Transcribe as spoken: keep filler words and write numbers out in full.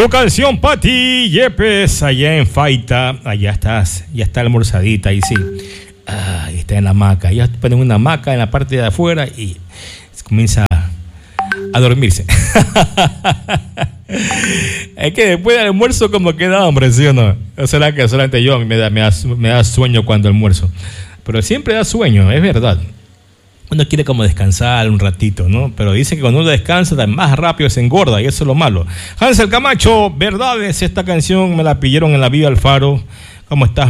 Tu canción para ti, Yepes, allá en Faita. Allá estás, ya está almorzadita y sí. Ah, está en la hamaca. Ya ponen una hamaca en la parte de afuera y comienza a dormirse. Es que después del almuerzo como que da hambre, ¿sí o no? ¿O será que solamente yo me da, me, da, me da sueño cuando almuerzo? Pero siempre da sueño, es verdad. Uno quiere como descansar un ratito, ¿no? Pero dicen que cuando uno descansa más rápido se engorda y eso es lo malo. Hansel Camacho, verdades, esta canción me la pidieron en la Vía Alfaro. ¿Cómo estás?